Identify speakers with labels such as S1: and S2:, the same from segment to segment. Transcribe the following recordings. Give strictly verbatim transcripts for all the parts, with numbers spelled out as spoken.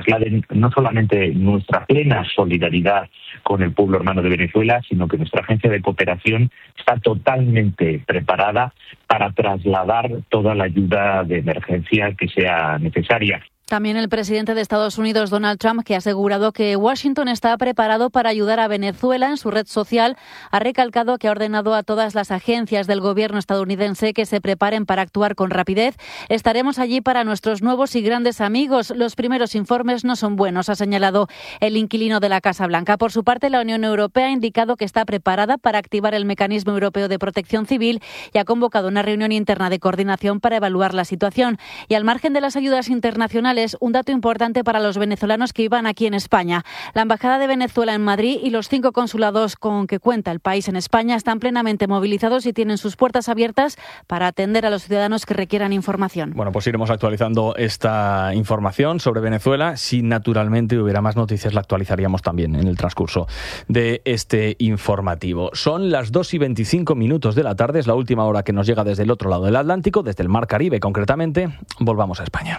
S1: trasladen no solamente nuestra plena solidaridad con el pueblo hermano de Venezuela, sino que nuestra agencia de cooperación está totalmente preparada para trasladar toda la ayuda de emergencia que sea necesaria.
S2: También el presidente de Estados Unidos, Donald Trump, que ha asegurado que Washington está preparado para ayudar a Venezuela en su red social, ha recalcado que ha ordenado a todas las agencias del gobierno estadounidense que se preparen para actuar con rapidez. Estaremos allí para nuestros nuevos y grandes amigos. Los primeros informes no son buenos, ha señalado el inquilino de la Casa Blanca. Por su parte, la Unión Europea ha indicado que está preparada para activar el Mecanismo Europeo de Protección Civil y ha convocado una reunión interna de coordinación para evaluar la situación. Y al margen de las ayudas internacionales, un dato importante para los venezolanos que vivan aquí en España. La Embajada de Venezuela en Madrid y los cinco consulados con que cuenta el país en España están plenamente movilizados y tienen sus puertas abiertas para atender a los ciudadanos que requieran información.
S3: Bueno, pues iremos actualizando esta información sobre Venezuela. Si naturalmente hubiera más noticias, la actualizaríamos también en el transcurso de este informativo. Son las dos y veinticinco minutos de la tarde, es la última hora que nos llega desde el otro lado del Atlántico, desde el Mar Caribe concretamente. Volvamos a España.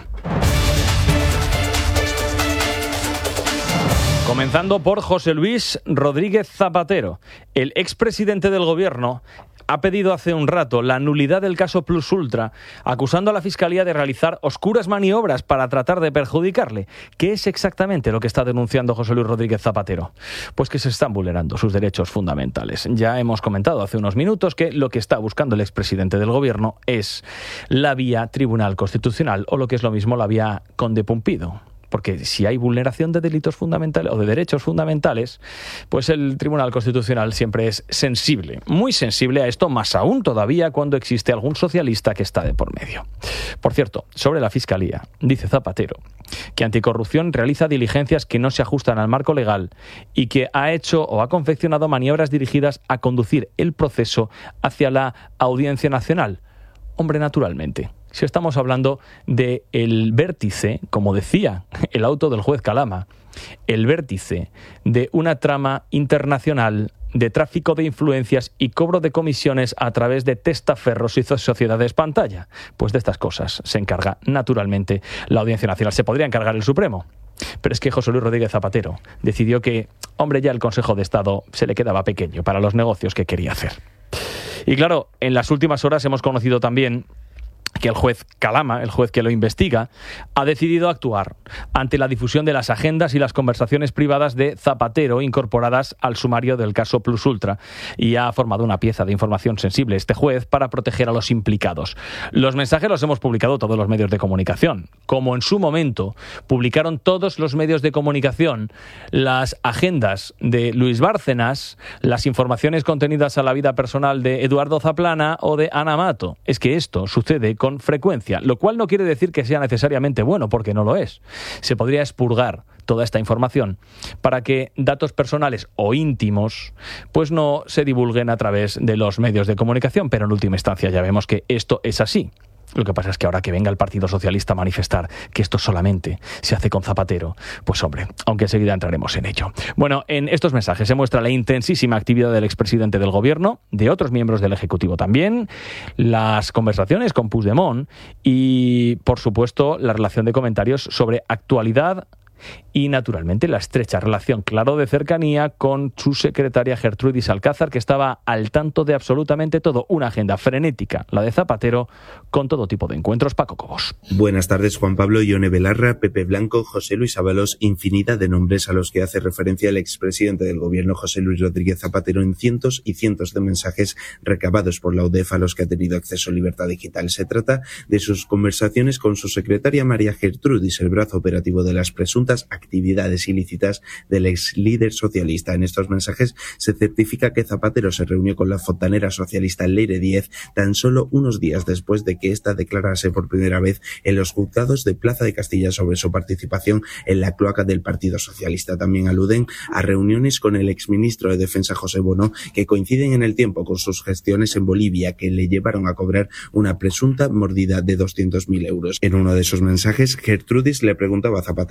S3: Comenzando por José Luis Rodríguez Zapatero. El expresidente del Gobierno ha pedido hace un rato la nulidad del caso Plus Ultra, acusando a la Fiscalía de realizar oscuras maniobras para tratar de perjudicarle. ¿Qué es exactamente lo que está denunciando José Luis Rodríguez Zapatero? Pues que se están vulnerando sus derechos fundamentales. Ya hemos comentado hace unos minutos que lo que está buscando el expresidente del Gobierno es la vía Tribunal Constitucional, o lo que es lo mismo, la vía Conde Pumpido. Porque si hay vulneración de delitos fundamentales o de derechos fundamentales, pues el Tribunal Constitucional siempre es sensible, muy sensible a esto, más aún todavía cuando existe algún socialista que está de por medio. Por cierto, sobre la Fiscalía, dice Zapatero que Anticorrupción realiza diligencias que no se ajustan al marco legal y que ha hecho o ha confeccionado maniobras dirigidas a conducir el proceso hacia la Audiencia Nacional. Hombre, naturalmente. Si estamos hablando del vértice, como decía el auto del juez Calama, el vértice de una trama internacional de tráfico de influencias y cobro de comisiones a través de testaferros y sociedades pantalla. Pues de estas cosas se encarga naturalmente la Audiencia Nacional. Se podría encargar el Supremo. Pero es que José Luis Rodríguez Zapatero decidió que, hombre, ya el Consejo de Estado se le quedaba pequeño para los negocios que quería hacer. Y claro, en las últimas horas hemos conocido también que el juez Calama, el juez que lo investiga, ha decidido actuar ante la difusión de las agendas y las conversaciones privadas de Zapatero incorporadas al sumario del caso Plus Ultra, y ha formado una pieza de información sensible este juez para proteger a los implicados. Los mensajes los hemos publicado todos los medios de comunicación, como en su momento publicaron todos los medios de comunicación las agendas de Luis Bárcenas, las informaciones contenidas a la vida personal de Eduardo Zaplana o de Ana Mato. Es que esto sucede con frecuencia, lo cual no quiere decir que sea necesariamente bueno, porque no lo es. Se podría expurgar toda esta información para que datos personales o íntimos pues no se divulguen a través de los medios de comunicación, pero en última instancia ya vemos que esto es así. Lo que pasa es que ahora que venga el Partido Socialista a manifestar que esto solamente se hace con Zapatero, pues hombre, aunque enseguida entraremos en ello. Bueno, en estos mensajes se muestra la intensísima actividad del expresidente del Gobierno, de otros miembros del Ejecutivo también, las conversaciones con Puigdemont y, por supuesto, la relación de comentarios sobre actualidad y, naturalmente, la estrecha relación, claro, de cercanía con su secretaria Gertrudis Alcázar, que estaba al tanto de absolutamente todo. Una agenda frenética, la de Zapatero, con todo tipo de encuentros. Paco Cobos.
S4: Buenas tardes, Juan Pablo, Ione Belarra, Pepe Blanco, José Luis Ábalos, infinidad de nombres a los que hace referencia el expresidente del Gobierno, José Luis Rodríguez Zapatero, en cientos y cientos de mensajes recabados por la U D E F a los que ha tenido acceso Libertad Digital. Se trata de sus conversaciones con su secretaria María Gertrudis, el brazo operativo de las presuntas actividades ilícitas del ex líder socialista. En estos mensajes se certifica que Zapatero se reunió con la fontanera socialista Leire Díez tan solo unos días después de que ésta declarase por primera vez en los juzgados de Plaza de Castilla sobre su participación en la cloaca del Partido Socialista. También aluden a reuniones con el exministro de Defensa José Bono, que coinciden en el tiempo con sus gestiones en Bolivia, que le llevaron a cobrar una presunta mordida de doscientos mil euros. En uno de esos mensajes, Gertrudis le preguntaba a Zapatero si debía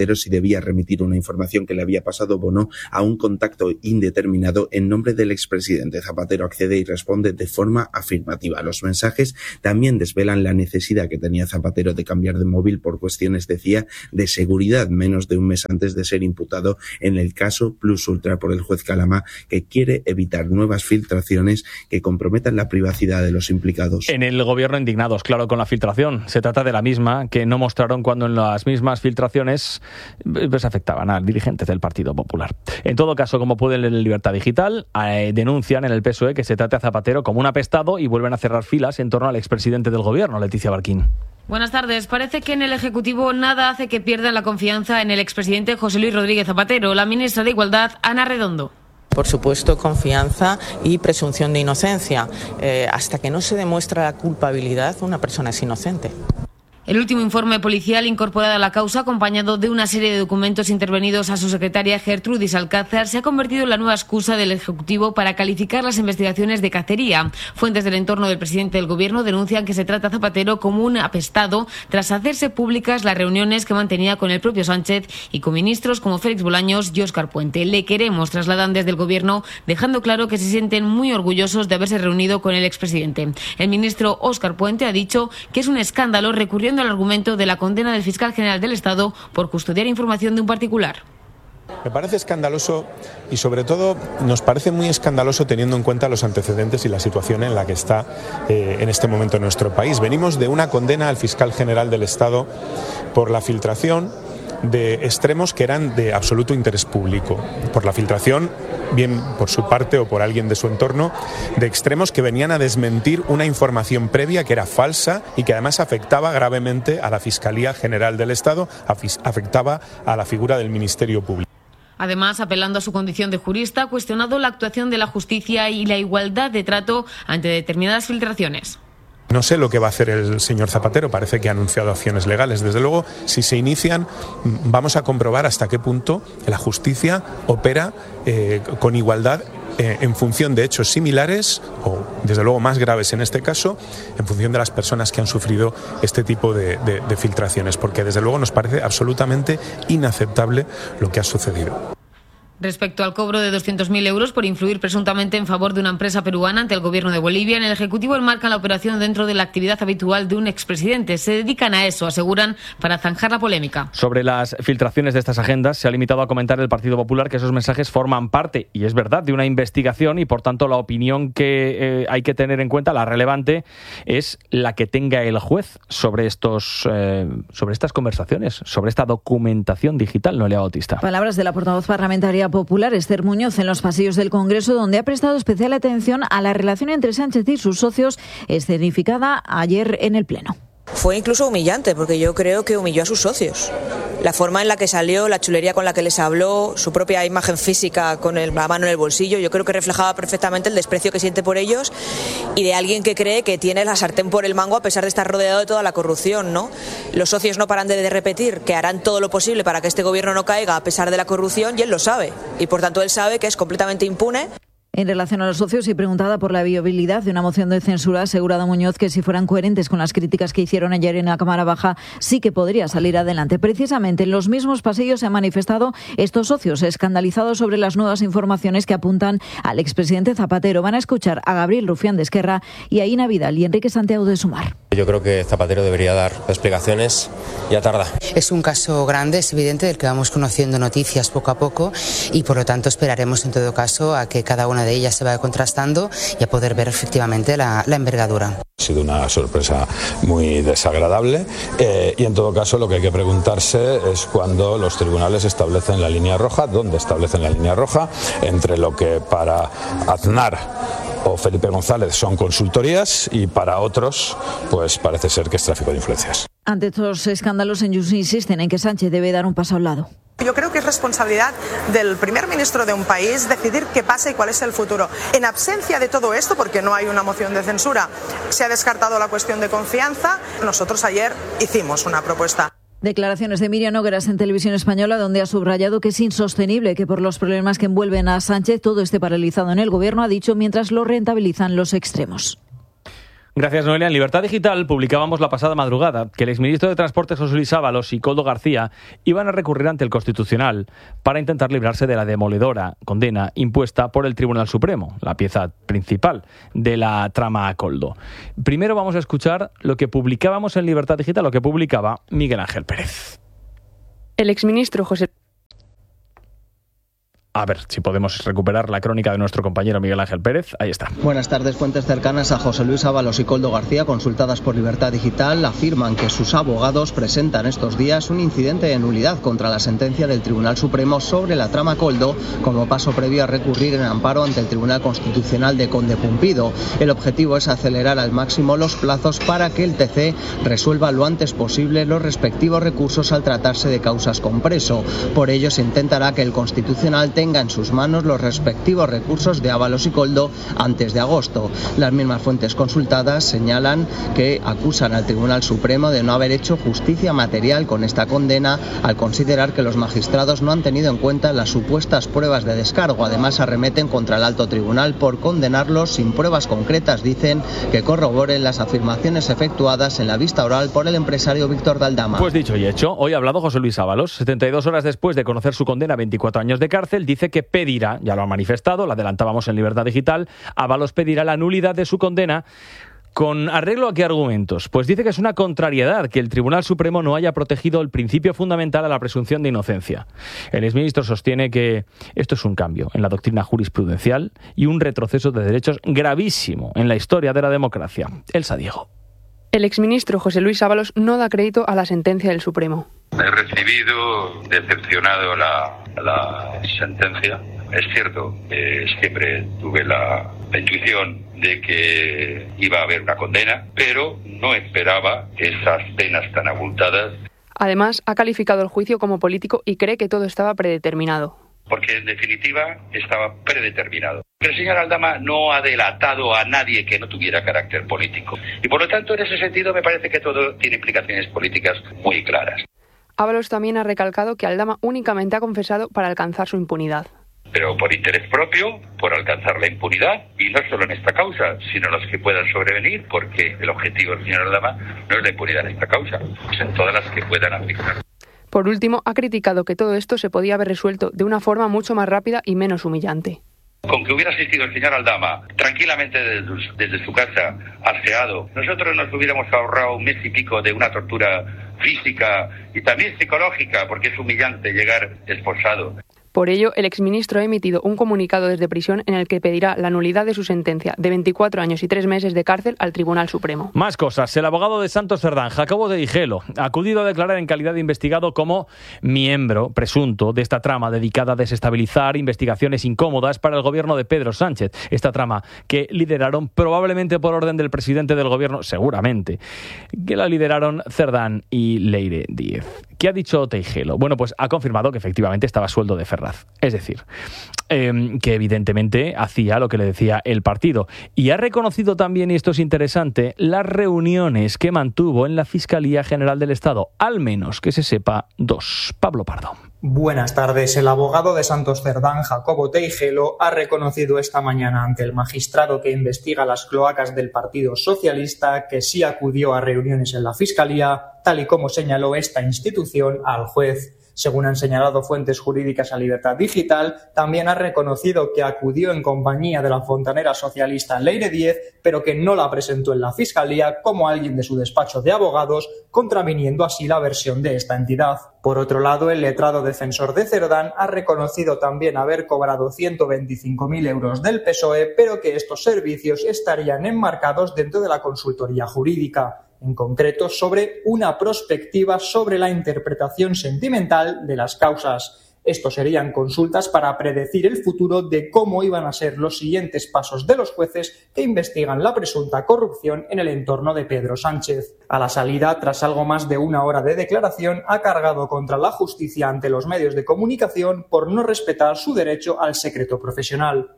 S4: debía remitir una información que le había pasado Bono a un contacto indeterminado en nombre del expresidente. Zapatero accede y responde de forma afirmativa. Los mensajes también desvelan la necesidad que tenía Zapatero de cambiar de móvil por cuestiones, decía, de seguridad, menos de un mes antes de ser imputado en el caso Plus Ultra por el juez Calama, que quiere evitar nuevas filtraciones que comprometan la privacidad de los implicados.
S3: En el gobierno indignados, claro, con la filtración. Se trata de la misma que no mostraron cuando en las mismas filtraciones pues, afectaban a dirigentes del Partido Popular. En todo caso, como pueden leer en Libertad Digital, eh, denuncian en el P S O E que se trata a Zapatero como un apestado y vuelven a cerrar filas en torno al expresidente del gobierno, Leticia Barquín.
S5: Buenas tardes. Parece que en el Ejecutivo nada hace que pierdan la confianza en el expresidente José Luis Rodríguez Zapatero. La ministra de Igualdad, Ana Redondo.
S6: Por supuesto, confianza y presunción de inocencia. Eh, hasta que no se demuestra la culpabilidad, una persona es inocente.
S5: El último informe policial incorporado a la causa, acompañado de una serie de documentos intervenidos a su secretaria Gertrudis Alcázar, se ha convertido en la nueva excusa del Ejecutivo para calificar las investigaciones de cacería. Fuentes del entorno del presidente del Gobierno denuncian que se trata a Zapatero como un apestado tras hacerse públicas las reuniones que mantenía con el propio Sánchez y con ministros como Félix Bolaños y Óscar Puente. Le queremos, trasladan desde el Gobierno, dejando claro que se sienten muy orgullosos de haberse reunido con el expresidente. El ministro Óscar Puente ha dicho que es un escándalo, recurriendo al argumento de la condena del fiscal general del Estado por custodiar información de un particular.
S7: Me parece escandaloso y sobre todo nos parece muy escandaloso teniendo en cuenta los antecedentes y la situación en la que está eh, en este momento nuestro país. Venimos de una condena al fiscal general del Estado por la filtración de extremos que eran de absoluto interés público, por la filtración, bien por su parte o por alguien de su entorno, de extremos que venían a desmentir una información previa que era falsa y que además afectaba gravemente a la Fiscalía General del Estado, afectaba a la figura del Ministerio Público.
S5: Además, apelando a su condición de jurista, ha cuestionado la actuación de la justicia y la igualdad de trato ante determinadas filtraciones.
S7: No sé lo que va a hacer el señor Zapatero, parece que ha anunciado acciones legales. Desde luego, si se inician, vamos a comprobar hasta qué punto la justicia opera eh, con igualdad eh, en función de hechos similares, o desde luego más graves en este caso, en función de las personas que han sufrido este tipo de, de, de filtraciones, porque desde luego nos parece absolutamente inaceptable lo que ha sucedido.
S5: Respecto al cobro de doscientos mil euros por influir presuntamente en favor de una empresa peruana ante el gobierno de Bolivia, en el Ejecutivo enmarcan la operación dentro de la actividad habitual de un expresidente. Se dedican a eso, aseguran, para zanjar la polémica.
S3: Sobre las filtraciones de estas agendas, se ha limitado a comentar el Partido Popular que esos mensajes forman parte, y es verdad, de una investigación y, por tanto, la opinión que eh, hay que tener en cuenta, la relevante, es la que tenga el juez sobre estos eh, sobre estas conversaciones, sobre esta documentación digital. Noelia Bautista.
S2: Palabras de la portavoz parlamentaria popular Esther Muñoz en los pasillos del Congreso, donde ha prestado especial atención a la relación entre Sánchez y sus socios, escenificada ayer en el Pleno.
S8: Fue incluso humillante, porque yo creo que humilló a sus socios. La forma en la que salió, la chulería con la que les habló, su propia imagen física con el, la mano en el bolsillo, yo creo que reflejaba perfectamente el desprecio que siente por ellos y de alguien que cree que tiene la sartén por el mango a pesar de estar rodeado de toda la corrupción, ¿no? Los socios no paran de, de repetir que harán todo lo posible para que este gobierno no caiga a pesar de la corrupción, y él lo sabe. Y por tanto él sabe que es completamente impune.
S2: En relación a los socios y preguntada por la viabilidad de una moción de censura, ha asegurado Muñoz que si fueran coherentes con las críticas que hicieron ayer en la Cámara Baja, sí que podría salir adelante. Precisamente en los mismos pasillos se han manifestado estos socios escandalizados sobre las nuevas informaciones que apuntan al expresidente Zapatero. Van a escuchar a Gabriel Rufián de Esquerra y a Ina Vidal y Enrique Santiago de Sumar.
S9: Yo creo que Zapatero debería dar explicaciones, ya tarda.
S10: Es un caso grande, es evidente, del que vamos conociendo noticias poco a poco y por lo tanto esperaremos en todo caso a que cada una de ellas se vaya contrastando y a poder ver efectivamente la, la envergadura.
S11: Ha sido una sorpresa muy desagradable eh, y en todo caso lo que hay que preguntarse es cuando los tribunales establecen la línea roja, dónde establecen la línea roja entre lo que para Aznar o Felipe González son consultorías y para otros pues parece ser que es tráfico de influencias.
S2: Ante estos escándalos, en Junts insisten en que Sánchez debe dar un paso al lado.
S12: Yo creo que es responsabilidad del primer ministro de un país decidir qué pasa y cuál es el futuro. En ausencia de todo esto, porque no hay una moción de censura, se ha descartado la cuestión de confianza. Nosotros ayer hicimos una propuesta.
S2: Declaraciones de Miriam Nogueras en Televisión Española, donde ha subrayado que es insostenible que por los problemas que envuelven a Sánchez todo esté paralizado en el gobierno, ha dicho, mientras lo rentabilizan los extremos.
S3: Gracias, Noelia. En Libertad Digital publicábamos la pasada madrugada que el exministro de Transportes José Luis Ábalos y Koldo García iban a recurrir ante el Constitucional para intentar librarse de la demoledora condena impuesta por el Tribunal Supremo, la pieza principal de la trama a Koldo. Primero vamos a escuchar lo que publicábamos en Libertad Digital, lo que publicaba Miguel Ángel Pérez.
S13: El exministro José...
S3: A ver si podemos recuperar la crónica de nuestro compañero Miguel Ángel Pérez. Ahí está.
S14: Buenas tardes. Fuentes cercanas a José Luis Ábalos y Koldo García, consultadas por Libertad Digital, afirman que sus abogados presentan estos días un incidente de nulidad contra la sentencia del Tribunal Supremo sobre la trama Koldo, como paso previo a recurrir en amparo ante el Tribunal Constitucional de Conde Pumpido. El objetivo es acelerar al máximo los plazos para que el T C resuelva lo antes posible los respectivos recursos al tratarse de causas con preso. Por ello se intentará que el Constitucional tenga en sus manos los respectivos recursos de Ábalos y Koldo antes de agosto. Las mismas fuentes consultadas señalan que acusan al Tribunal Supremo de no haber hecho justicia material con esta condena al considerar que los magistrados no han tenido en cuenta las supuestas pruebas de descargo. Además arremeten contra el alto tribunal por condenarlos sin pruebas concretas, dicen, que corroboren las afirmaciones efectuadas en la vista oral por el empresario Víctor de Aldama.
S3: Pues dicho y hecho, hoy ha hablado José Luis Ábalos, setenta y dos horas después de conocer su condena a veinticuatro años de cárcel, dice que pedirá, ya lo ha manifestado, lo adelantábamos en Libertad Digital, Ábalos pedirá la nulidad de su condena. ¿Con arreglo a qué argumentos? Pues dice que es una contrariedad que el Tribunal Supremo no haya protegido el principio fundamental a la presunción de inocencia. El exministro sostiene que esto es un cambio en la doctrina jurisprudencial y un retroceso de derechos gravísimo en la historia de la democracia. Elsa Diego.
S13: El exministro José Luis Ábalos no da crédito a la sentencia del Supremo.
S15: He recibido decepcionado la, la sentencia. Es cierto que siempre tuve la, la intuición de que iba a haber una condena, pero no esperaba esas penas tan abultadas.
S13: Además, ha calificado el juicio como político y cree que todo estaba predeterminado.
S15: Porque en definitiva estaba predeterminado. El señor Aldama no ha delatado a nadie que no tuviera carácter político. Y por lo tanto, en ese sentido, me parece que todo tiene implicaciones políticas muy claras.
S13: Ábalos también ha recalcado que Aldama únicamente ha confesado para alcanzar su impunidad.
S15: Pero por interés propio, por alcanzar la impunidad, y no solo en esta causa, sino los que puedan sobrevenir, porque el objetivo del señor Aldama no es la impunidad en esta causa, es en todas las que puedan afectar.
S13: Por último, ha criticado que todo esto se podía haber resuelto de una forma mucho más rápida y menos humillante.
S15: Con que hubiera asistido el señor Aldama tranquilamente desde, desde su casa, aseado, nosotros nos hubiéramos ahorrado un mes y pico de una tortura física y también psicológica, porque es humillante llegar esposado.
S13: Por ello, el exministro ha emitido un comunicado desde prisión en el que pedirá la nulidad de su sentencia de veinticuatro años y tres meses de cárcel al Tribunal Supremo.
S3: Más cosas. El abogado de Santos Cerdán, Jacobo de Higelo, ha acudido a declarar en calidad de investigado como miembro presunto de esta trama dedicada a desestabilizar investigaciones incómodas para el gobierno de Pedro Sánchez. Esta trama que lideraron probablemente por orden del presidente del gobierno, seguramente, que la lideraron Cerdán y Leire Díez. ¿Qué ha dicho Teijelo? Bueno, pues ha confirmado que efectivamente estaba a sueldo de Ferraz. Es decir, eh, que evidentemente hacía lo que le decía el partido. Y ha reconocido también, y esto es interesante, las reuniones que mantuvo en la Fiscalía General del Estado. Al menos que se sepa dos. Pablo Pardo.
S16: Buenas tardes. El abogado de Santos Cerdán, Jacobo Teijelo, ha reconocido esta mañana ante el magistrado que investiga las cloacas del Partido Socialista que sí acudió a reuniones en la Fiscalía, tal y como señaló esta institución al juez. Según han señalado fuentes jurídicas a Libertad Digital, también ha reconocido que acudió en compañía de la fontanera socialista Leire Díez, pero que no la presentó en la Fiscalía como alguien de su despacho de abogados, contraviniendo así la versión de esta entidad. Por otro lado, el letrado defensor de Cerdán ha reconocido también haber cobrado ciento veinticinco mil euros del P S O E, pero que estos servicios estarían enmarcados dentro de la consultoría jurídica, en concreto sobre una prospectiva sobre la interpretación sentimental de las causas. Estos serían consultas para predecir el futuro de cómo iban a ser los siguientes pasos de los jueces que investigan la presunta corrupción en el entorno de Pedro Sánchez. A la salida, tras algo más de una hora de declaración, ha cargado contra la justicia ante los medios de comunicación por no respetar su derecho al secreto profesional.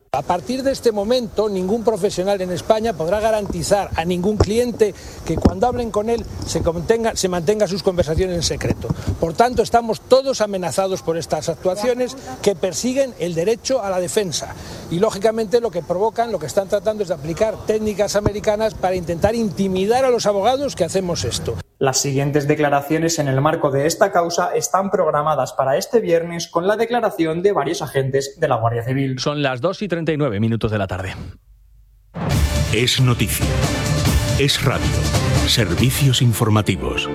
S17: A partir de este momento, ningún profesional en España podrá garantizar a ningún cliente que cuando hablen con él se, contenga, se mantenga sus conversaciones en secreto. Por tanto, estamos todos amenazados por estas actuaciones que persiguen el derecho a la defensa. Y, lógicamente, lo que provocan, lo que están tratando es de aplicar técnicas americanas para intentar intimidar a los abogados que hacemos esto.
S16: Las siguientes declaraciones en el marco de esta causa están programadas para este viernes con la declaración de varios agentes de la Guardia Civil.
S3: Son las dos y treinta y nueve minutos de la tarde.
S18: Es noticia. Es radio. Servicios informativos.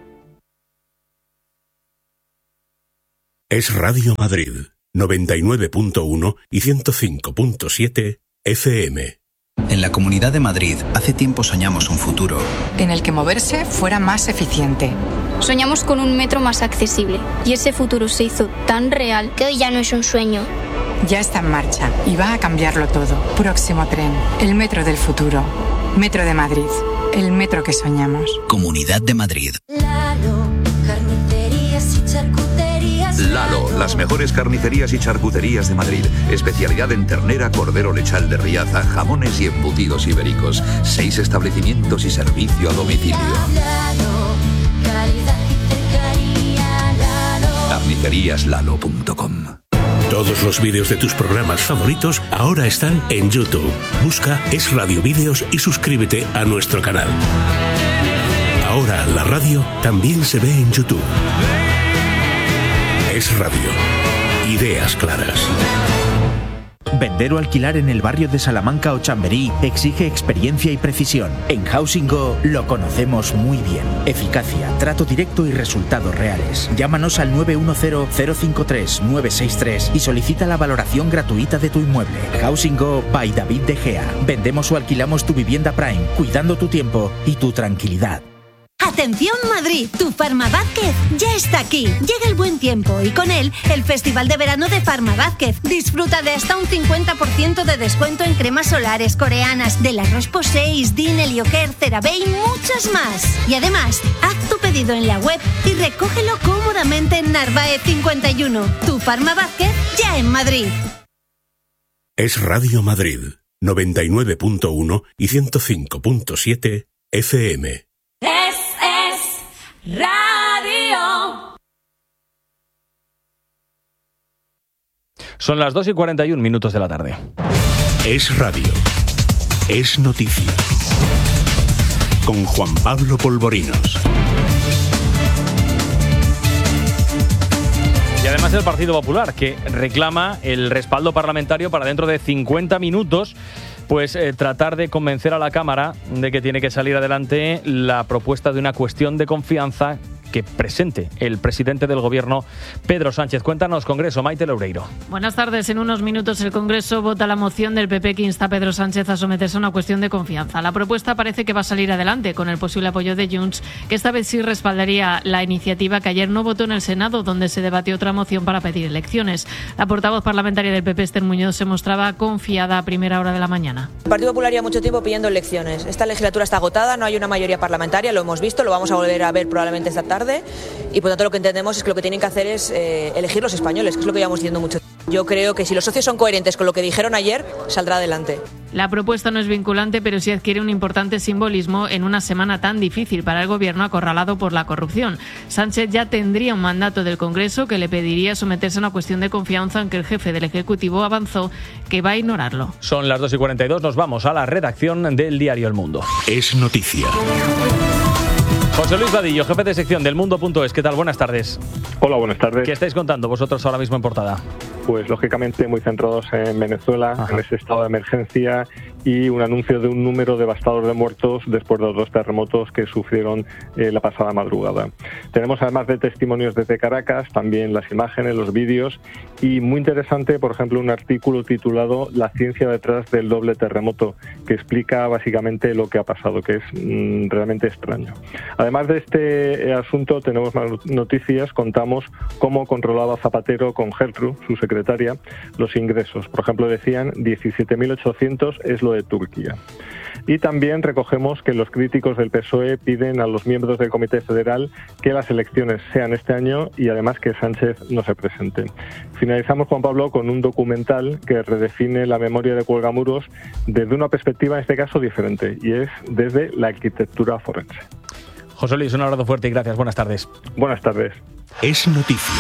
S18: Es Radio Madrid, noventa y nueve punto uno y ciento cinco punto siete F M.
S19: En la Comunidad de Madrid, hace tiempo soñamos un futuro
S20: en el que moverse fuera más eficiente.
S21: Soñamos con un metro más accesible y ese futuro se hizo tan real que hoy ya no es un sueño.
S20: Ya está en marcha y va a cambiarlo todo. Próximo tren, el metro del futuro. Metro de Madrid, el metro que soñamos.
S19: Comunidad de Madrid.
S22: Lalo, carnicerías y charcuterías.
S23: Lalo, las mejores carnicerías y charcuterías de Madrid. Especialidad en ternera, cordero lechal de Riaza, jamones y embutidos ibéricos. Seis establecimientos y servicio a domicilio.
S22: Lalo, calidad y cercanía. Lalo.
S23: carnicerías lalo punto com.
S18: Todos los vídeos de tus programas favoritos ahora están en YouTube. Busca Es Radio Vídeos y suscríbete a nuestro canal. Ahora la radio también se ve en YouTube. Es Radio. Ideas claras.
S24: Vender o alquilar en el barrio de Salamanca o Chamberí exige experiencia y precisión. En Housing Go lo conocemos muy bien. Eficacia, trato directo y resultados reales. Llámanos al nueve uno cero, cero cinco tres, nueve seis tres y solicita la valoración gratuita de tu inmueble. Housing Go by David De Gea. Vendemos o alquilamos tu vivienda Prime, cuidando tu tiempo y tu tranquilidad.
S25: ¡Atención Madrid! Tu Farma Vázquez ya está aquí. Llega el buen tiempo y con él el Festival de Verano de Farma Vázquez. Disfruta de hasta un cincuenta por ciento de descuento en cremas solares coreanas de la Roche-Posay, Din, Helioker, CeraVe y muchas más. Y además, haz tu pedido en la web y recógelo cómodamente en Narváez cincuenta y uno. Tu Farma Vázquez ya en Madrid.
S18: Es Radio Madrid, noventa y nueve punto uno y ciento cinco punto siete F M.
S22: Es, es radio.
S3: Son las dos y cuarenta y un minutos de la tarde.
S18: Es radio. Es noticia. Con Juan Pablo Polvorinos.
S3: Y además el Partido Popular, que reclama el respaldo parlamentario para dentro de cincuenta minutos, pues eh, tratar de convencer a la Cámara de que tiene que salir adelante la propuesta de una cuestión de confianza que presente el presidente del Gobierno, Pedro Sánchez. Cuéntanos, Congreso, Maite Loureiro.
S5: Buenas tardes. En unos minutos el Congreso vota la moción del P P que insta a Pedro Sánchez a someterse a una cuestión de confianza. La propuesta parece que va a salir adelante con el posible apoyo de Junts, que esta vez sí respaldaría la iniciativa que ayer no votó en el Senado, donde se debatió otra moción para pedir elecciones. La portavoz parlamentaria del P P, Esther Muñoz, se mostraba confiada a primera hora de la mañana.
S8: El Partido Popular lleva mucho tiempo pidiendo elecciones. Esta legislatura está agotada, no hay una mayoría parlamentaria, lo hemos visto, lo vamos a volver a ver probablemente esta tarde. Y por tanto lo que entendemos es que lo que tienen que hacer es eh, elegir los españoles, que es lo que llevamos diciendo mucho tiempo. Yo creo que si los socios son coherentes con lo que dijeron ayer, saldrá adelante.
S5: La propuesta no es vinculante, pero sí adquiere un importante simbolismo en una semana tan difícil para el Gobierno acorralado por la corrupción. Sánchez ya tendría un mandato del Congreso que le pediría someterse a una cuestión de confianza, aunque el jefe del Ejecutivo avanzó que va a ignorarlo.
S3: Son las dos y cuarenta y dos, nos vamos a la redacción del diario El Mundo.
S18: Es noticia.
S3: José Luis Vadillo, jefe de sección del Mundo punto es. ¿Qué tal? Buenas tardes.
S26: Hola, buenas tardes.
S3: ¿Qué estáis contando vosotros ahora mismo en portada?
S26: Pues lógicamente muy centrados en Venezuela, Ajá. en ese estado de emergencia y un anuncio de un número devastador de muertos después de los dos terremotos que sufrieron eh, la pasada madrugada. Tenemos además de testimonios desde Caracas, también las imágenes, los vídeos y muy interesante, por ejemplo, un artículo titulado La ciencia detrás del doble terremoto, que explica básicamente lo que ha pasado, que es mmm, realmente extraño. Además de este asunto tenemos más noticias, contamos cómo controlaba Zapatero con Gertrude, su secretaria, los ingresos. Por ejemplo, decían diecisiete mil ochocientos es lo de Turquía. Y también recogemos que los críticos del P S O E piden a los miembros del Comité Federal que las elecciones sean este año y además que Sánchez no se presente. Finalizamos, Juan Pablo, con un documental que redefine la memoria de Cuelgamuros desde una perspectiva, en este caso, diferente, y es desde la arquitectura forense.
S3: José Luis, un abrazo fuerte y gracias. Buenas tardes.
S26: Buenas tardes.
S18: Es noticia.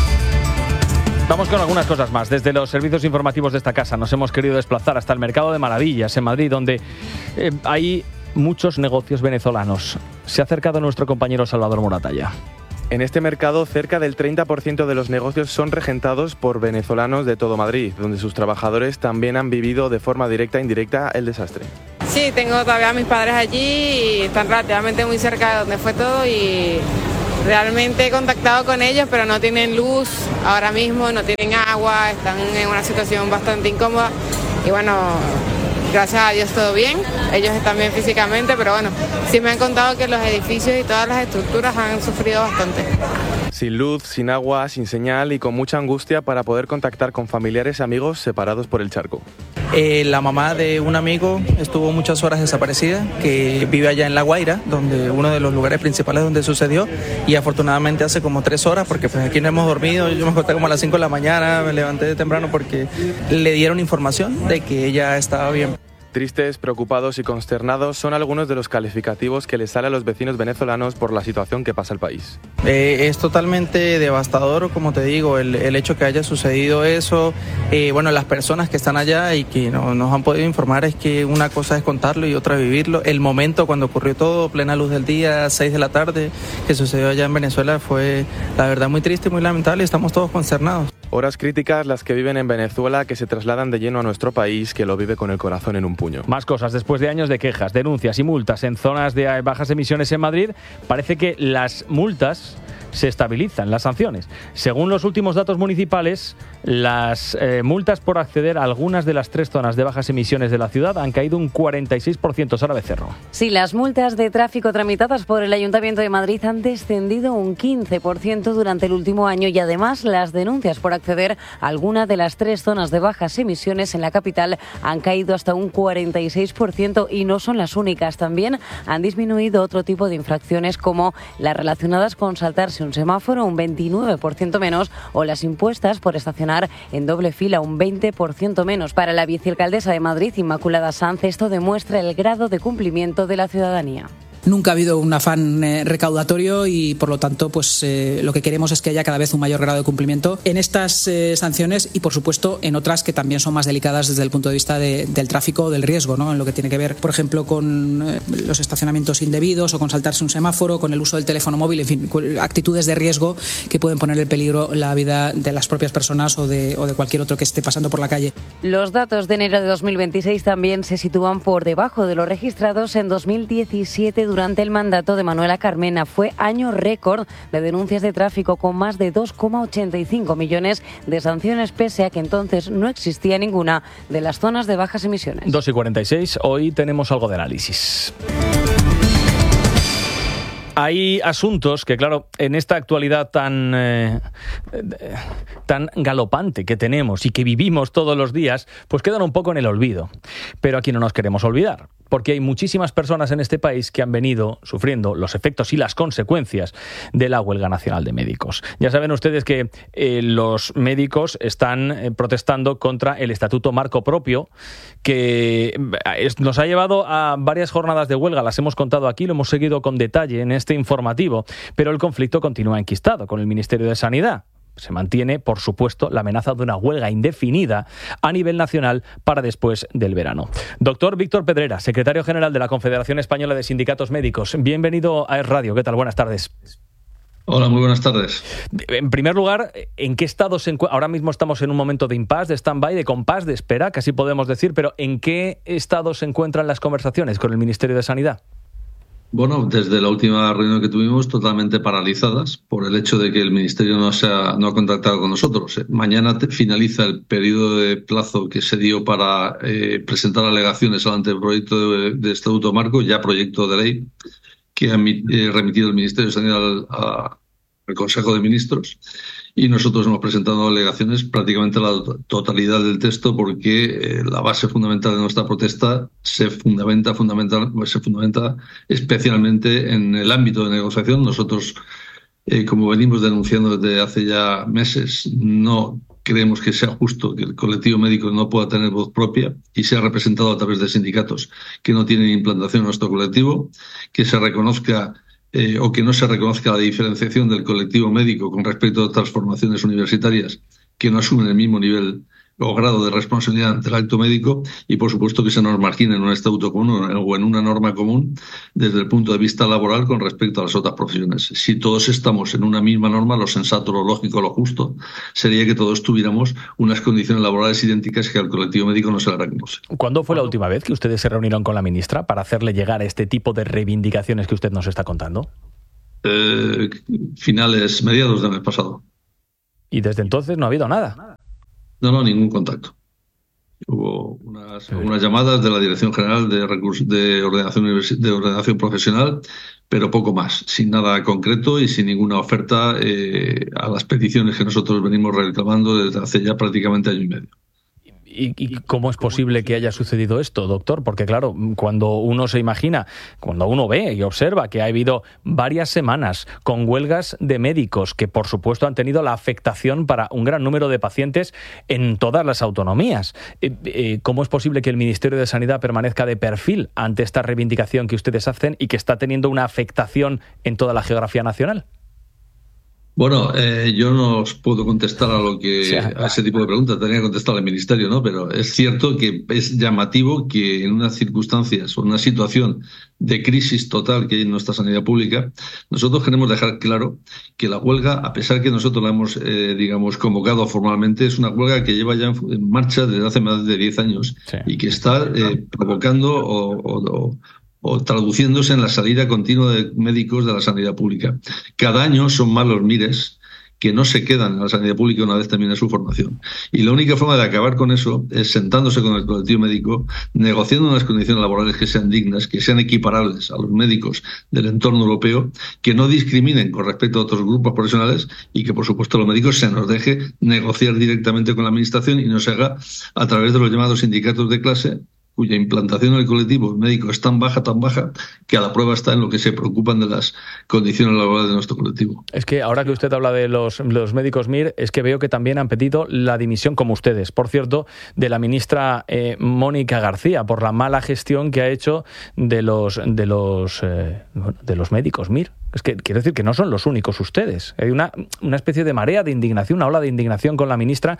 S3: Vamos con algunas cosas más. Desde los servicios informativos de esta casa nos hemos querido desplazar hasta el Mercado de Maravillas en Madrid, donde eh, hay muchos negocios venezolanos. Se ha acercado nuestro compañero Salvador Moratalla.
S1: En este mercado, cerca del treinta por ciento de los negocios son regentados por venezolanos de todo Madrid, donde sus trabajadores también han vivido de forma directa e indirecta el desastre.
S4: Sí, tengo todavía a mis padres allí y están relativamente muy cerca de donde fue todo y realmente he contactado con ellos, pero no tienen luz ahora mismo, no tienen agua, están en una situación bastante incómoda y bueno, gracias a Dios todo bien, ellos están bien físicamente, pero bueno, sí me han contado que los edificios y todas las estructuras han sufrido bastante.
S1: Sin luz, sin agua, sin señal y con mucha angustia para poder contactar con familiares y amigos separados por el charco.
S6: Eh, la mamá de un amigo estuvo muchas horas desaparecida, que vive allá en La Guaira, donde uno de los lugares principales donde sucedió, y afortunadamente hace como tres horas, porque pues aquí no hemos dormido, yo me acosté como a las cinco de la mañana, me levanté de temprano porque le dieron información de que ella estaba bien.
S1: Tristes, preocupados y consternados son algunos de los calificativos que les sale a los vecinos venezolanos por la situación que pasa el país.
S6: Eh, es totalmente devastador, como te digo, el, el hecho que haya sucedido eso. Eh, bueno, las personas que están allá y que no, nos han podido informar es que una cosa es contarlo y otra vivirlo. El momento cuando ocurrió todo, plena luz del día, seis de la tarde, que sucedió allá en Venezuela, fue la verdad muy triste y muy lamentable y estamos todos consternados.
S1: Horas críticas las que viven en Venezuela, que se trasladan de lleno a nuestro país, que lo vive con el corazón en un puño.
S3: Más cosas. Después de años de quejas, denuncias y multas en zonas de bajas emisiones en Madrid, parece que las multas se estabilizan, las sanciones. Según los últimos datos municipales, las eh, multas por acceder a algunas de las tres zonas de bajas emisiones de la ciudad han caído un cuarenta y seis por ciento. Sara Becerro.
S7: Sí, las multas de tráfico tramitadas por el Ayuntamiento de Madrid han descendido un quince por ciento durante el último año y además las denuncias por acceder a alguna de las tres zonas de bajas emisiones en la capital han caído hasta un cuarenta y seis por ciento y no son las únicas. También han disminuido otro tipo de infracciones como las relacionadas con saltarse un semáforo, un veintinueve por ciento menos, o las impuestas por estacionar en doble fila, un veinte por ciento menos. Para la vicealcaldesa de Madrid, Inmaculada Sanz, esto demuestra el grado de cumplimiento de la ciudadanía.
S9: Nunca ha habido un afán eh, recaudatorio y, por lo tanto, pues eh, lo que queremos es que haya cada vez un mayor grado de cumplimiento en estas eh, sanciones y, por supuesto, en otras que también son más delicadas desde el punto de vista de, del tráfico o del riesgo, ¿no? En lo que tiene que ver, por ejemplo, con eh, los estacionamientos indebidos o con saltarse un semáforo, con el uso del teléfono móvil, en fin, actitudes de riesgo que pueden poner en peligro la vida de las propias personas o de, o de cualquier otro que esté pasando por la calle.
S7: Los datos de enero de dos mil veintiséis también se sitúan por debajo de los registrados en dos mil diecisiete durante el mandato de Manuela Carmena. Fue año récord de denuncias de tráfico con más de dos coma ochenta y cinco millones de sanciones, pese a que entonces no existía ninguna de las zonas de bajas emisiones.
S3: dos y cuarenta y seis, hoy tenemos algo de análisis. Hay asuntos que, claro, en esta actualidad tan, eh, tan galopante que tenemos y que vivimos todos los días, pues quedan un poco en el olvido. Pero aquí no nos queremos olvidar, porque hay muchísimas personas en este país que han venido sufriendo los efectos y las consecuencias de la huelga nacional de médicos. Ya saben ustedes que eh, los médicos están eh, protestando contra el Estatuto Marco Propio, que es, nos ha llevado a varias jornadas de huelga, las hemos contado aquí, lo hemos seguido con detalle en este informativo, pero el conflicto continúa enquistado con el Ministerio de Sanidad. Se mantiene, por supuesto, la amenaza de una huelga indefinida a nivel nacional para después del verano. Doctor Víctor Pedrera, secretario general de la Confederación Española de Sindicatos Médicos. Bienvenido a Es Radio. ¿Qué tal? Buenas tardes.
S10: Hola, muy buenas tardes.
S3: En primer lugar, ¿en qué estado se encuentra? Ahora mismo estamos en un momento de impasse, de stand-by, de compás, de espera, casi podemos decir, pero ¿en qué estado se encuentran las conversaciones con el Ministerio de Sanidad?
S10: Bueno, desde la última reunión que tuvimos, totalmente paralizadas por el hecho de que el Ministerio no, se ha, no ha contactado con nosotros. Mañana te, finaliza el periodo de plazo que se dio para eh, presentar alegaciones al anteproyecto de, de Estatuto Marco, ya proyecto de ley, que ha eh, remitido el Ministerio de Sanidad al, a, al Consejo de Ministros. y nosotros hemos presentado alegaciones prácticamente la totalidad del texto porque eh, la base fundamental de nuestra protesta se fundamenta, fundamental, se fundamenta especialmente en el ámbito de negociación. Nosotros, eh, como venimos denunciando desde hace ya meses, no creemos que sea justo que el colectivo médico no pueda tener voz propia y sea representado a través de sindicatos que no tienen implantación en nuestro colectivo, que se reconozca eh, o que no se reconozca la diferenciación del colectivo médico con respecto a otras formaciones universitarias que no asumen el mismo nivel o grado de responsabilidad ante el acto médico, y por supuesto que se nos margine en un estatuto común o en una norma común desde el punto de vista laboral con respecto a las otras profesiones. Si todos estamos en una misma norma, lo sensato, lo lógico, lo justo sería que todos tuviéramos unas condiciones laborales idénticas que al colectivo médico no se le reconoce.
S3: ¿Cuándo fue la última vez que ustedes se reunieron con la ministra para hacerle llegar este tipo de reivindicaciones que usted nos está contando?
S10: Eh, finales, mediados del mes pasado.
S3: ¿Y desde entonces no ha habido nada?
S10: No, no, ningún contacto. Hubo unas, unas llamadas de la Dirección General de Recursos de Ordenación, de Ordenación Profesional, pero poco más, sin nada concreto y sin ninguna oferta eh, a las peticiones que nosotros venimos reclamando desde hace ya prácticamente año y medio.
S3: ¿Y, ¿Y cómo es posible que haya sucedido esto, doctor? Porque claro, cuando uno se imagina, cuando uno ve y observa que ha habido varias semanas con huelgas de médicos que por supuesto han tenido la afectación para un gran número de pacientes en todas las autonomías, ¿cómo es posible que el Ministerio de Sanidad permanezca de perfil ante esta reivindicación que ustedes hacen y que está teniendo una afectación en toda la geografía nacional?
S10: Bueno, eh, yo no os puedo contestar a lo que, o sea, a ese tipo de preguntas, tendría que contestar al Ministerio, ¿no? Pero es cierto que es llamativo que en unas circunstancias o una situación de crisis total que hay en nuestra sanidad pública, nosotros queremos dejar claro que la huelga, a pesar que nosotros la hemos, eh, digamos, convocado formalmente, es una huelga que lleva ya en marcha desde hace más de diez años sí. y que está eh, provocando o, o, o o traduciéndose en la salida continua de médicos de la sanidad pública. Cada año son más los mires que no se quedan en la sanidad pública una vez termina su formación. Y la única forma de acabar con eso es sentándose con el colectivo médico, negociando unas condiciones laborales que sean dignas, que sean equiparables a los médicos del entorno europeo, que no discriminen con respecto a otros grupos profesionales y que, por supuesto, los médicos se nos deje negociar directamente con la Administración y no se haga a través de los llamados sindicatos de clase, cuya implantación en el colectivo médico es tan baja, tan baja, que a la prueba está en lo que se preocupan de las condiciones laborales de nuestro colectivo.
S3: Es que ahora que usted habla de los, los médicos M I R, es que veo que también han pedido la dimisión, como ustedes, por cierto, de la ministra eh, Mónica García, por la mala gestión que ha hecho de los, de los, eh, de los médicos M I R. Es que quiero decir que no son los únicos ustedes. Hay una, una especie de marea de indignación, una ola de indignación con la ministra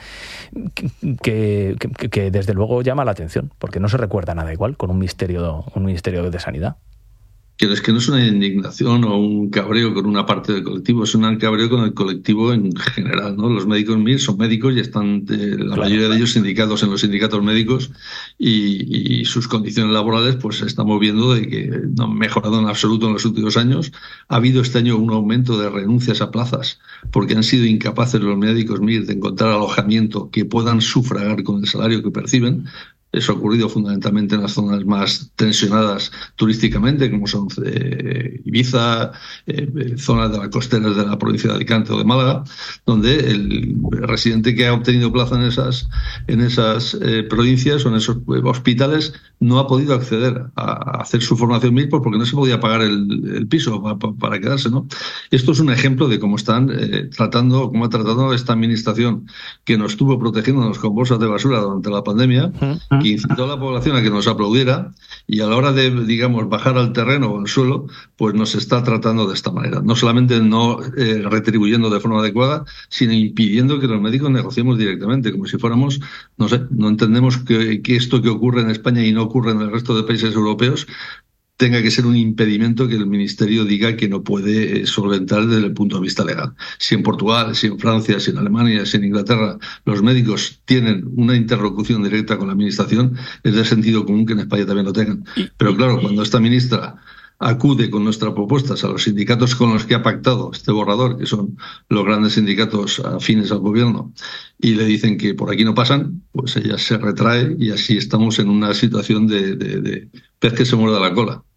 S3: que, que, que desde luego llama la atención, porque no se recuerda nada igual con un ministerio, un ministerio de Sanidad.
S10: Que es que no es una indignación o un cabreo con una parte del colectivo, es un cabreo con el colectivo en general, ¿no? Los médicos M I R son médicos y están eh, la claro. mayoría de ellos sindicados en los sindicatos médicos y, y sus condiciones laborales pues estamos viendo de que no han mejorado en absoluto en los últimos años. Ha habido este año un aumento de renuncias a plazas porque han sido incapaces los médicos M I R de encontrar alojamiento que puedan sufragar con el salario que perciben. Eso ha ocurrido fundamentalmente en las zonas más tensionadas turísticamente, como son eh, Ibiza, eh, zonas de las costeras de la provincia de Alicante o de Málaga, donde el residente que ha obtenido plaza en esas, en esas eh, provincias o en esos hospitales no ha podido acceder a, a hacer su formación M I R porque no se podía pagar el, el piso para, para quedarse, ¿no? Esto es un ejemplo de cómo están eh, tratando, cómo ha tratado esta administración que nos estuvo protegiéndonos con bolsas de basura durante la pandemia, uh-huh. que incitó a la población a que nos aplaudiera y a la hora de, digamos, bajar al terreno o al suelo, pues nos está tratando de esta manera. No solamente no eh, retribuyendo de forma adecuada, sino impidiendo que los médicos negociemos directamente, como si fuéramos, no sé, no entendemos que, que esto que ocurre en España y no ocurre en el resto de países europeos tenga que ser un impedimento que el Ministerio diga que no puede solventar desde el punto de vista legal. Si en Portugal, si en Francia, si en Alemania, si en Inglaterra los médicos tienen una interlocución directa con la Administración, es de sentido común que en España también lo tengan. Pero claro, cuando esta ministra acude con nuestras propuestas a los sindicatos con los que ha pactado este borrador, que son los grandes sindicatos afines al gobierno, y le dicen que por aquí no pasan, pues ella se retrae y así estamos en una situación de, de, de pez que se muerde la cola.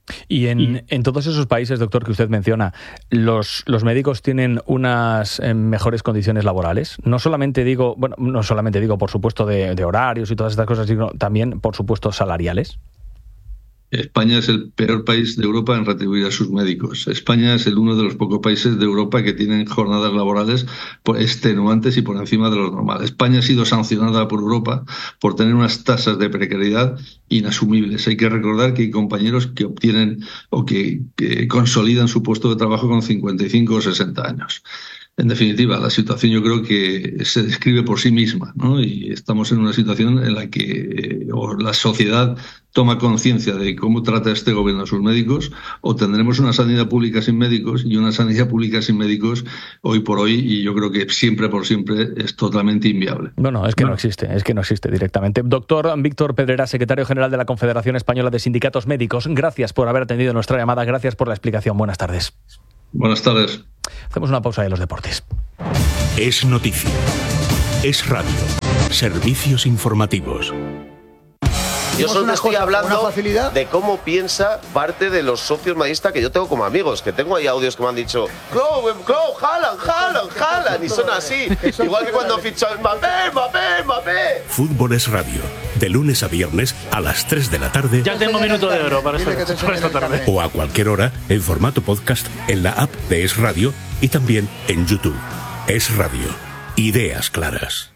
S3: Y en, y en todos esos países, doctor, que usted menciona, ¿los, los médicos tienen unas eh, mejores condiciones laborales? No solamente digo, bueno, no solamente digo, por supuesto, de, de horarios y todas estas cosas, sino también, por supuesto, salariales.
S10: España es el peor país de Europa en retribuir a sus médicos. España es el uno de los pocos países de Europa que tienen jornadas laborales extenuantes y por encima de lo normal. España ha sido sancionada por Europa por tener unas tasas de precariedad inasumibles. Hay que recordar que hay compañeros que obtienen o que, que consolidan su puesto de trabajo con cincuenta y cinco o sesenta años. En definitiva, la situación yo creo que se describe por sí misma, ¿no? Y estamos en una situación en la que eh, o la sociedad toma conciencia de cómo trata este gobierno a sus médicos, o tendremos una sanidad pública sin médicos, y una sanidad pública sin médicos hoy por hoy, y yo creo que siempre por siempre es totalmente inviable.
S3: Bueno, es que no, no existe, es que no existe directamente. Doctor Víctor Pedrera, secretario general de la Confederación Española de Sindicatos Médicos, gracias por haber atendido nuestra llamada, gracias por la explicación. Buenas tardes.
S10: Buenas tardes.
S3: Hacemos una pausa de los deportes.
S18: Es noticia. Es radio. Servicios informativos.
S2: Yo solo estoy cosa, hablando de cómo piensa parte de los socios madridistas que yo tengo como amigos, que tengo ahí audios que me han dicho Clow, Clow, Haaland, Haaland, Haaland, y son así. Igual que cuando fichó Mbappé, Mbappé, Mbappé.
S18: Fútbol es radio, de lunes a viernes a las tres de la tarde.
S11: Ya tengo minuto de oro para, esta, para esta tarde.
S18: O a cualquier hora en formato podcast en la app de Es Radio y también en YouTube. Es Radio. Ideas claras.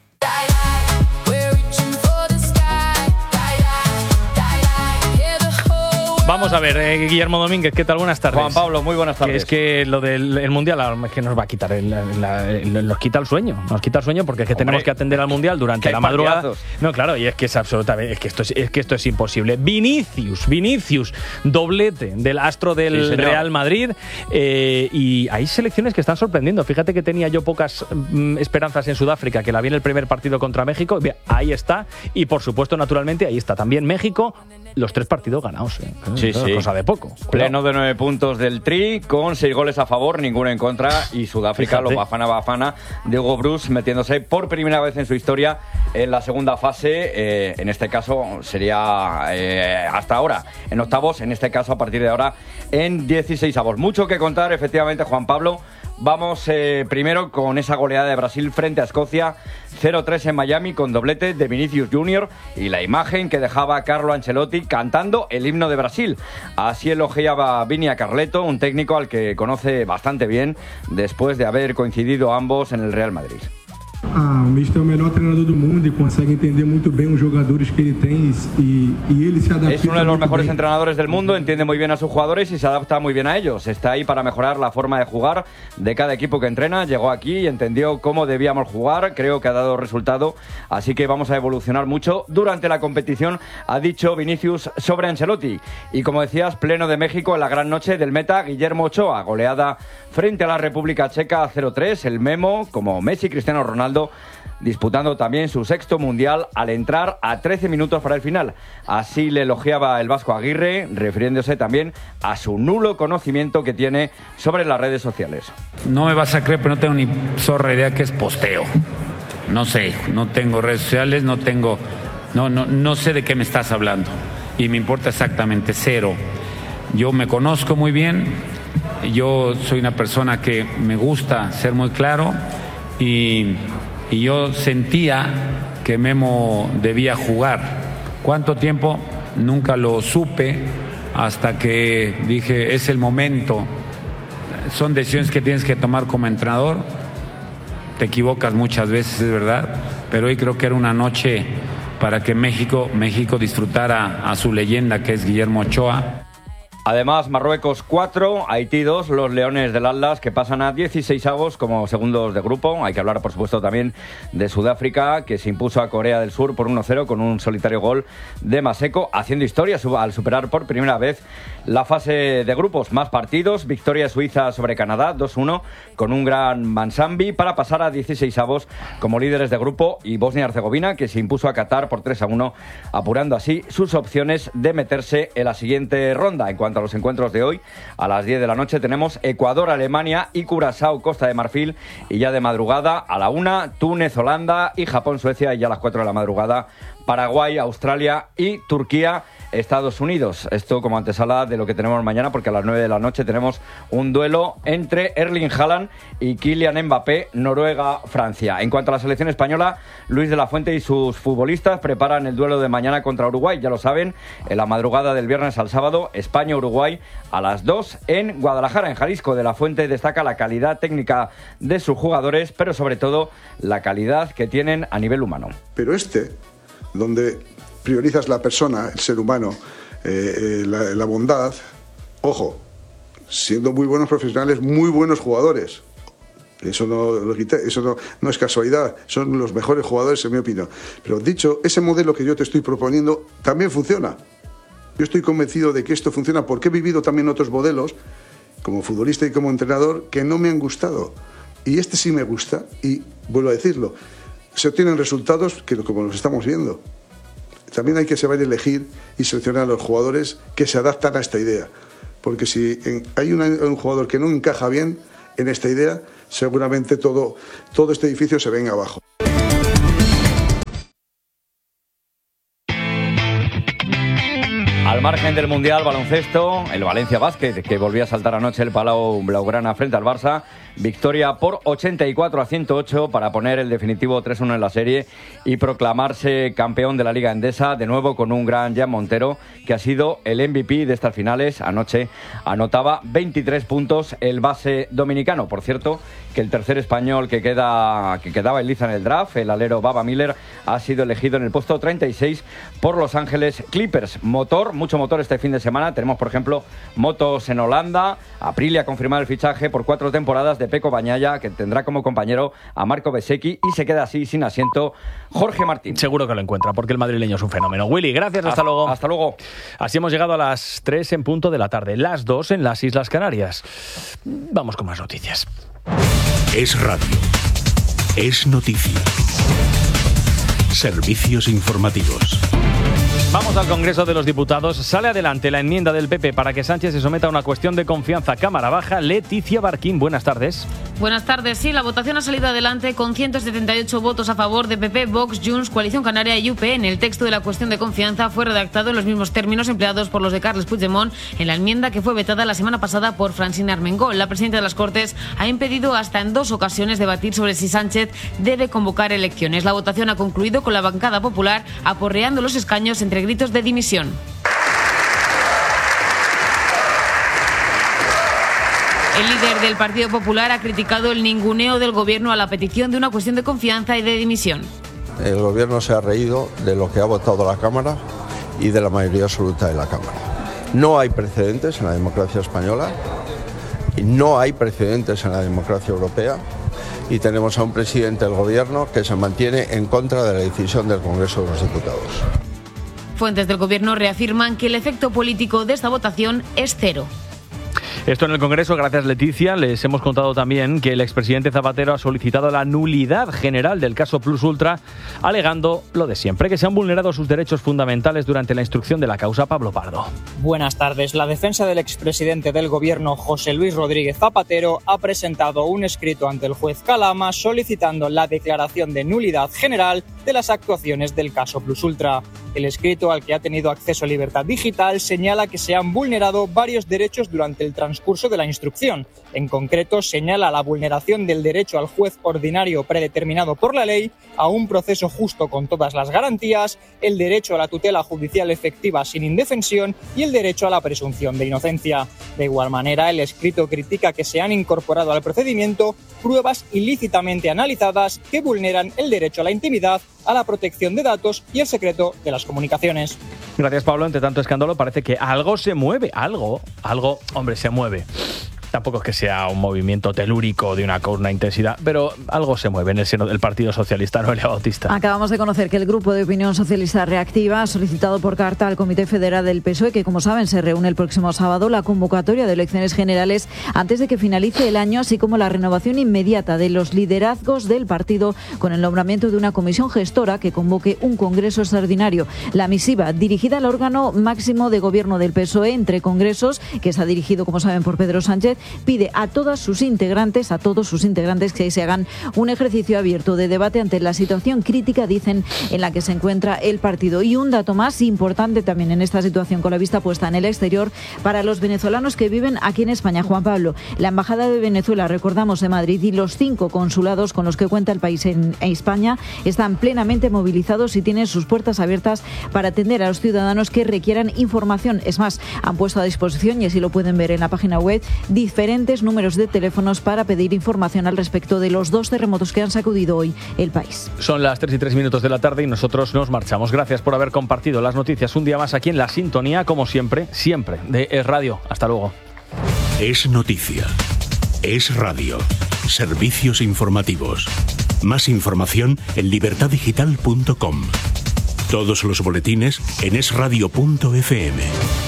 S3: Vamos a ver, eh, Guillermo Domínguez, ¿qué tal? Buenas tardes.
S12: Juan Pablo, muy buenas tardes.
S3: Que es que lo del el Mundial es que nos va a quitar, el, la, el, nos quita el sueño, nos quita el sueño porque es que Hombre, tenemos que atender al Mundial durante la madrugada. Partidazos. No, claro, y es que es absolutamente, es que esto es, es que esto es imposible. Vinicius, Vinicius, doblete del astro del sí, Real Madrid, eh, y hay selecciones que están sorprendiendo. Fíjate que tenía yo pocas mm, esperanzas en Sudáfrica, que la vi en el primer partido contra México, ahí está, y por supuesto, naturalmente, ahí está también México, los tres partidos ganados, ¿eh?
S12: Sí,
S3: Claro,
S12: sí.
S3: cosa de poco.
S12: Pleno de nueve puntos del Tri, con seis goles a favor, ninguno en contra, y Sudáfrica,
S3: Fíjate.
S12: lo Bafana Bafana de Hugo Bruce, metiéndose por primera vez en su historia en la segunda fase, eh, en este caso sería eh, hasta ahora en octavos, en este caso a partir de ahora en dieciseisavos. Mucho que contar, efectivamente, Juan Pablo. Vamos eh, primero con esa goleada de Brasil frente a Escocia, cero tres en Miami, con doblete de Vinicius junior y la imagen que dejaba Carlo Ancelotti cantando el himno de Brasil. Así elogiaba Vini a Carleto, un técnico al que conoce bastante bien después de haber coincidido ambos en el Real Madrid.
S13: Ah, o Mister é o melhor treinador do mundo e consegue entender muito bem os jogadores que ele tem e, e ele se adapta.
S12: Es uno de los mejores entrenadores del mundo, entiende muy bien a sus jugadores y se adapta muy bien a ellos. Está ahí para mejorar la forma de jugar de cada equipo que entrena. Llegó aquí y entendió cómo debíamos jugar. Creo que ha dado resultado, así que vamos a evolucionar mucho durante la competición, ha dicho Vinicius sobre Ancelotti. Y como decías, pleno de México en la gran noche del meta Guillermo Ochoa, goleada frente a la República Checa cero tres. El Memo, como Messi, Cristiano Ronaldo, disputando también su sexto mundial al entrar a trece minutos para el final. Así le elogiaba el Vasco Aguirre, refiriéndose también a su nulo conocimiento que tiene sobre las redes sociales.
S14: No me vas a creer, pero no tengo ni zorra idea que es posteo. No sé, no tengo redes sociales, no tengo, no, no, no sé de qué me estás hablando. Y me importa exactamente cero. Yo me conozco muy bien, yo soy una persona que me gusta ser muy claro y... Y yo sentía que Memo debía jugar. ¿Cuánto tiempo? Nunca lo supe hasta que dije, es el momento. Son decisiones que tienes que tomar como entrenador. Te equivocas muchas veces, es verdad, pero hoy creo que era una noche para que México, México disfrutara a su leyenda, que es Guillermo Ochoa.
S12: Además, Marruecos cuatro, Haití dos, los Leones del Atlas, que pasan a dieciseisavos como segundos de grupo. Hay que hablar, por supuesto, también de Sudáfrica, que se impuso a Corea del Sur por uno cero con un solitario gol de Maseko, haciendo historia al superar por primera vez la fase de grupos. Más partidos, victoria suiza sobre Canadá dos uno, con un gran Mansambi, para pasar a dieciseisavos como líderes de grupo, y Bosnia-Herzegovina, que se impuso a Qatar por tres a uno, apurando así sus opciones de meterse en la siguiente ronda. En cuanto cuanto a los encuentros de hoy, a las diez de la noche tenemos Ecuador-Alemania y Curazao-Costa de Marfil. Y ya de madrugada, a la una, Túnez-Holanda y Japón-Suecia. Y ya a las cuatro de la madrugada, Paraguay, Australia y Turquía, Estados Unidos. Esto como antesala de lo que tenemos mañana, porque a las nueve de la noche tenemos un duelo entre Erling Haaland y Kylian Mbappé, Noruega-Francia. En cuanto a la selección española, Luis de la Fuente y sus futbolistas preparan el duelo de mañana contra Uruguay. Ya lo saben, en la madrugada del viernes al sábado, España-Uruguay a las dos en Guadalajara, en Jalisco. De la Fuente destaca la calidad técnica de sus jugadores, pero sobre todo la calidad que tienen a nivel humano.
S15: Pero este, donde priorizas la persona, el ser humano, eh, eh, la, la bondad, ojo, siendo muy buenos profesionales, muy buenos jugadores. Eso no, lo quité, eso no, no es casualidad, son los mejores jugadores en mi opinión. Pero dicho, ese modelo que yo te estoy proponiendo también funciona. Yo estoy convencido de que esto funciona porque he vivido también otros modelos, como futbolista y como entrenador, que no me han gustado. Y este sí me gusta, y vuelvo a decirlo, se obtienen resultados que como los estamos viendo. También hay que saber elegir y seleccionar a los jugadores que se adaptan a esta idea. Porque si en, hay una, un jugador que no encaja bien en esta idea, seguramente todo, todo este edificio se venga abajo.
S12: Al margen del Mundial baloncesto, el Valencia Basket, que volvió a saltar anoche el Palau Blaugrana frente al Barça, victoria por ochenta y cuatro a ciento ocho para poner el definitivo tres uno en la serie y proclamarse campeón de la Liga Endesa, de nuevo con un gran Jan Montero, que ha sido el M V P de estas finales. Anoche anotaba veintitrés puntos el base dominicano. Por cierto, que el tercer español que queda que quedaba en liza en el draft, el alero Baba Miller, ha sido elegido en el puesto treinta y seis por Los Ángeles Clippers. Motor, mucho motor este fin de semana. Tenemos, por ejemplo, motos en Holanda. Aprilia ha confirmado el fichaje por cuatro temporadas de Pecco Bagnaia, que tendrá como compañero a Marco Bezzecchi, y se queda así sin asiento Jorge Martín.
S3: Seguro que lo encuentra, porque el madrileño es un fenómeno. Willy, gracias, hasta, hasta luego.
S12: Hasta luego.
S3: Así hemos llegado a las tres en punto de la tarde, las dos en las Islas Canarias. Vamos con más noticias.
S18: Es radio. Es noticia. Servicios informativos.
S3: Vamos al Congreso de los Diputados. Sale adelante la enmienda del P P para que Sánchez se someta a una cuestión de confianza. Cámara baja. Leticia Barquín, buenas tardes.
S5: Buenas tardes. Sí, la votación ha salido adelante con ciento setenta y ocho votos a favor de P P, Vox, Junts, Coalición Canaria y U P. En el texto de la cuestión de confianza fue redactado en los mismos términos empleados por los de Carles Puigdemont en la enmienda que fue vetada la semana pasada por Francina Armengol. La presidenta de las Cortes ha impedido hasta en dos ocasiones debatir sobre si Sánchez debe convocar elecciones. La votación ha concluido con la bancada popular aporreando los escaños entre gritos de dimisión. El líder del Partido Popular ha criticado el ninguneo del gobierno a la petición de una cuestión de confianza y de dimisión.
S16: El gobierno se ha reído de lo que ha votado la Cámara y de la mayoría absoluta de la Cámara. No hay precedentes en la democracia española, y no hay precedentes en la democracia europea, y tenemos a un presidente del gobierno que se mantiene en contra de la decisión del Congreso de los Diputados.
S5: Fuentes del gobierno reafirman que el efecto político de esta votación es cero.
S3: Esto en el Congreso, gracias Leticia. Les hemos contado también que el expresidente Zapatero ha solicitado la nulidad general del caso Plus Ultra, alegando lo de siempre, que se han vulnerado sus derechos fundamentales durante la instrucción de la causa. Pablo Pardo.
S17: Buenas tardes. La defensa del expresidente del Gobierno, José Luis Rodríguez Zapatero, ha presentado un escrito ante el juez Calama solicitando la declaración de nulidad general de las actuaciones del caso Plus Ultra. El escrito, al que ha tenido acceso a Libertad Digital, señala que se han vulnerado varios derechos durante el transcurso de la instrucción. En concreto, señala la vulneración del derecho al juez ordinario predeterminado por la ley, a un proceso justo con todas las garantías, el derecho a la tutela judicial efectiva sin indefensión y el derecho a la presunción de inocencia. De igual manera, el escrito critica que se han incorporado al procedimiento pruebas ilícitamente analizadas que vulneran el derecho a la intimidad, a la protección de datos y el secreto de las comunicaciones.
S3: Gracias, Pablo. Entre tanto escándalo, parece que algo se mueve. Algo, algo, hombre, se mueve. Tampoco es que sea un movimiento telúrico de una, con una intensidad, pero algo se mueve en el seno del Partido Socialista. Noelia Bautista.
S19: Acabamos de conocer que el Grupo de Opinión Socialista Reactiva ha solicitado por carta al Comité Federal del P S O E, que como saben se reúne el próximo sábado, la convocatoria de elecciones generales antes de que finalice el año, así como la renovación inmediata de los liderazgos del partido con el nombramiento de una comisión gestora que convoque un congreso extraordinario. La misiva, dirigida al órgano máximo de gobierno del P S O E entre congresos, que está dirigido, como saben, por Pedro Sánchez, pide a todas sus integrantes, a todos sus integrantes que se hagan un ejercicio abierto de debate ante la situación crítica, dicen, en la que se encuentra el partido. Y un dato más importante también en esta situación, con la vista puesta en el exterior, para los venezolanos que viven aquí en España. Juan Pablo, la Embajada de Venezuela, recordamos, de Madrid, y los cinco consulados con los que cuenta el país en España están plenamente movilizados y tienen sus puertas abiertas para atender a los ciudadanos que requieran información. Es más, han puesto a disposición, y así lo pueden ver en la página web, diferentes números de teléfonos para pedir información al respecto de los dos terremotos que han sacudido hoy el país.
S3: Son las tres y tres minutos de la tarde y nosotros nos marchamos. Gracias por haber compartido las noticias un día más aquí en La Sintonía, como siempre, siempre, de Es Radio. Hasta luego.
S18: Es noticia. Es radio. Servicios informativos. Más información en libertad digital punto com. Todos los boletines en es radio punto efe eme.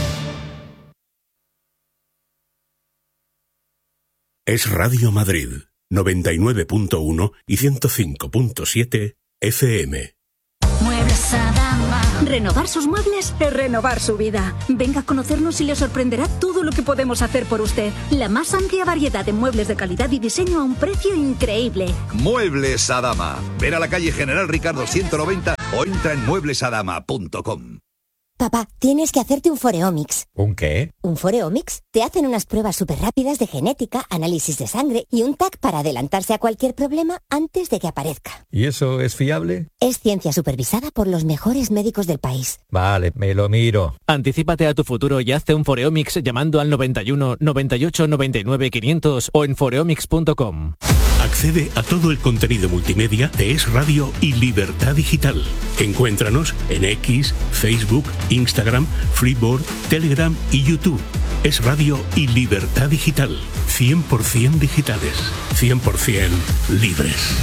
S18: Es Radio Madrid, noventa y nueve punto uno y ciento cinco punto siete efe eme.
S22: Muebles Adama.
S20: Renovar sus muebles es renovar su vida. Venga a conocernos y le sorprenderá todo lo que podemos hacer por usted. La más amplia variedad de muebles de calidad y diseño a un precio increíble.
S21: Muebles Adama. Ven a la calle General Ricardo ciento noventa o entra en muebles adama punto com.
S23: Papá, tienes que hacerte un Foreomics.
S24: ¿Un qué?
S23: ¿Un Foreomics? Te hacen unas pruebas súper rápidas de genética, análisis de sangre y un T A C para adelantarse a cualquier problema antes de que aparezca.
S24: ¿Y eso es fiable?
S23: Es ciencia supervisada por los mejores médicos del país.
S24: Vale, me lo miro.
S25: Anticípate a tu futuro y hazte un Foreomics llamando al noventa y uno, noventa y ocho, noventa y nueve, quinientos o en foreomics punto com.
S18: Accede a todo el contenido multimedia de Es Radio y Libertad Digital. Encuéntranos en X, Facebook, Instagram, Freeboard, Telegram y YouTube. Es Radio y Libertad Digital. cien por ciento digitales. cien por ciento libres.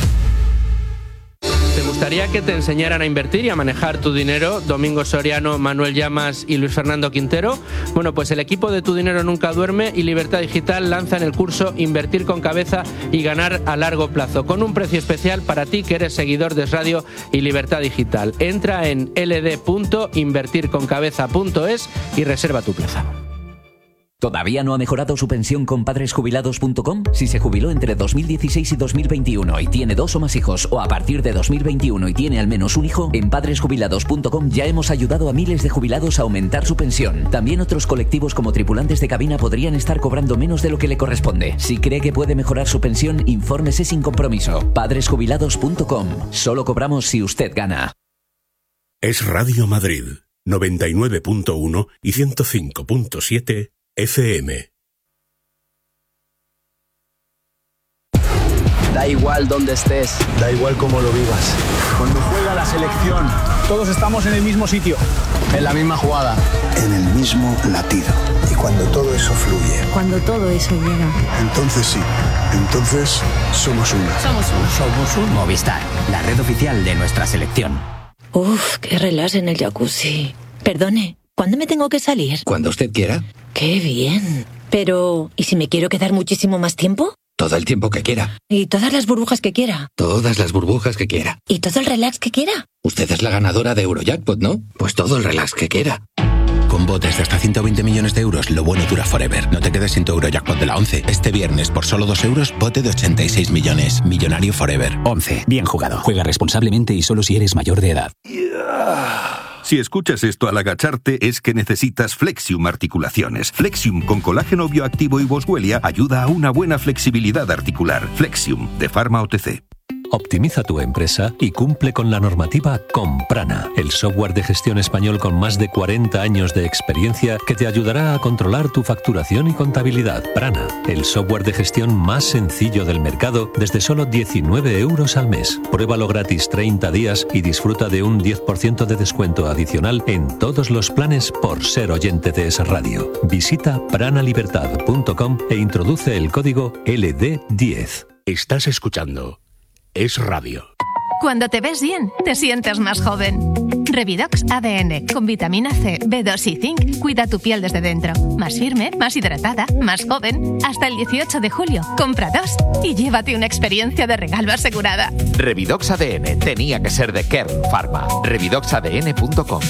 S27: ¿Te gustaría que te enseñaran a invertir y a manejar tu dinero? Domingo Soriano, Manuel Llamas y Luis Fernando Quintero. Bueno, pues el equipo de Tu Dinero Nunca Duerme y Libertad Digital lanzan el curso Invertir con Cabeza y Ganar a Largo Plazo, con un precio especial para ti que eres seguidor de Es Radio y Libertad Digital. Entra en ele de punto invertir con cabeza punto es y reserva tu plaza.
S28: ¿Todavía no ha mejorado su pensión con padres jubilados punto com? Si se jubiló entre dos mil dieciséis y dos mil veintiuno y tiene dos o más hijos, o a partir de dos mil veintiuno y tiene al menos un hijo, en padres jubilados punto com ya hemos ayudado a miles de jubilados a aumentar su pensión. También otros colectivos como tripulantes de cabina podrían estar cobrando menos de lo que le corresponde. Si cree que puede mejorar su pensión, infórmese sin compromiso. padres jubilados punto com. Solo cobramos si usted gana.
S18: Es Radio Madrid, noventa y nueve punto uno y ciento cinco punto siete efe eme.
S29: Da igual dónde estés, da igual cómo lo vivas. Cuando juega la selección, todos estamos en el mismo sitio, en la misma jugada,
S30: en el mismo latido. Y cuando todo eso fluye,
S20: cuando todo eso llega,
S30: entonces sí, entonces somos uno.
S20: Somos uno.
S29: Somos un
S28: Movistar, la red oficial de nuestra selección.
S20: Uf, qué relax en el jacuzzi. Perdone, ¿cuándo me tengo que salir?
S29: Cuando usted quiera.
S20: ¡Qué bien! Pero, ¿y si me quiero quedar muchísimo más tiempo?
S29: Todo el tiempo que quiera.
S20: ¿Y todas las burbujas que quiera?
S29: Todas las burbujas que quiera.
S20: ¿Y todo el relax que quiera?
S29: Usted es la ganadora de Eurojackpot, ¿no? Pues todo el relax que quiera.
S31: Con botes de hasta ciento veinte millones de euros, lo bueno dura forever. No te quedes sin tu Eurojackpot de la once. Este viernes, por solo dos euros, bote de ochenta y seis millones. Millonario forever.
S28: once. Bien jugado. Juega responsablemente y solo si eres mayor de edad.
S32: Si escuchas esto al agacharte, es que necesitas Flexium Articulaciones. Flexium con colágeno bioactivo y Boswellia ayuda a una buena flexibilidad articular. Flexium, de Pharma O T C.
S1: Optimiza tu empresa y cumple con la normativa con Prana, el software de gestión español con más de cuarenta años de experiencia que te ayudará a controlar tu facturación y contabilidad. Prana, el software de gestión más sencillo del mercado desde solo diecinueve euros al mes. Pruébalo gratis treinta días y disfruta de un diez por ciento de descuento adicional en todos los planes por ser oyente de Es Radio. Visita pranalibertad punto com e introduce el código L D diez.
S18: Estás escuchando Es Radio.
S2: Cuando te ves bien, te sientes más joven. Revidox A D N, con vitamina C, B dos y zinc, cuida tu piel desde dentro. Más firme, más hidratada, más joven. Hasta el dieciocho de julio, compra dos y llévate una experiencia de regalo asegurada.
S4: Revidox A D N tenía que ser de Kern Pharma. revidox a d n punto com.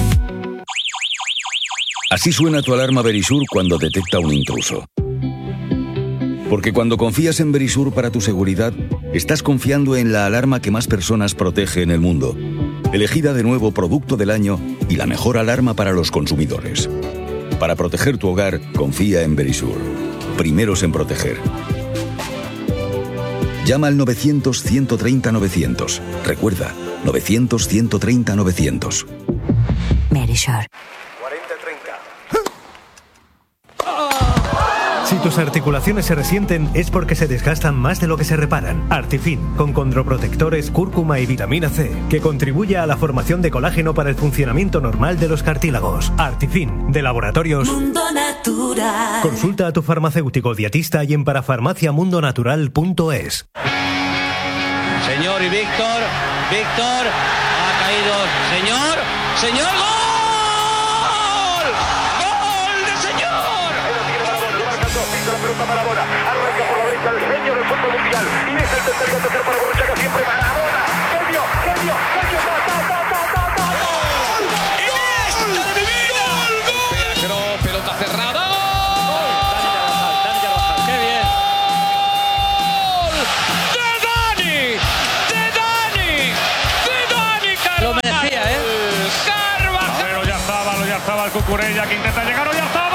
S6: Así suena tu alarma Verisur cuando detecta un intruso. Porque cuando confías en Verisur para tu seguridad, estás confiando en la alarma que más personas protege en el mundo. Elegida de nuevo Producto del Año y la mejor alarma para los consumidores. Para proteger tu hogar, confía en Verisur. Primeros en proteger. Llama al novecientos, ciento treinta, novecientos. Recuerda, novecientos, ciento treinta, novecientos.
S23: Verisur.
S7: Si tus articulaciones se resienten es porque se desgastan más de lo que se reparan. Artifin, con condroprotectores, cúrcuma y vitamina C, que contribuye a la formación de colágeno para el funcionamiento normal de los cartílagos. Artifin, de Laboratorios
S22: Mundo Natural.
S7: Consulta a tu farmacéutico dietista y en parafarmacia mundo natural punto es.
S8: Señor y Víctor, Víctor, ha caído. Señor, señor, ¡gol!
S9: Maradona, arranca por la derecha el genio del fútbol mundial y es el tercer gol para Borruchaga, siempre Maradona, genio, genio, genio, ta, ta, ta, ta, ta, ta, gol, ¡Iniesta de mi vida!
S8: Pero pelota cerrada,
S3: ¡qué bien!
S8: ¡De Dani! ¡De Dani! ¡De Dani Carvajal!
S3: Lo merecía, ¿eh?
S8: Carvajal.
S9: Pero ya estaba, ya estaba el Cucurella que intenta llegar, o ya estaba.